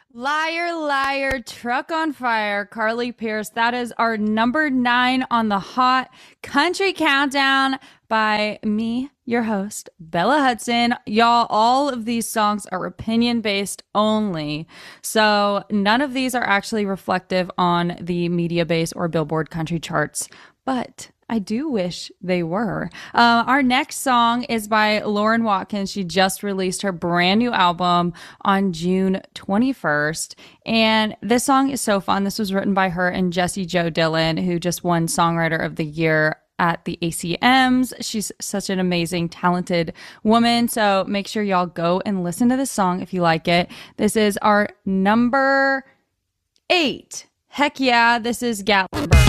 Liar, liar, truck on fire, Carly Pierce. That is our number 9 on the Hot Country Countdown by me, your host, Bella Hudson. Y'all, all of these songs are opinion based only. So none of these are actually reflective on the media base or Billboard country charts, but I do wish they were. Our next song is by Lauren Watkins. She just released her brand new album on June 21st. And this song is so fun. This was written by her and Jessie Joe Dillon, who just won Songwriter of the Year at the ACMs. She's such an amazing, talented woman. So make sure y'all go and listen to this song if you like it. This is our number 8. Heck yeah, this is Gatlinburg.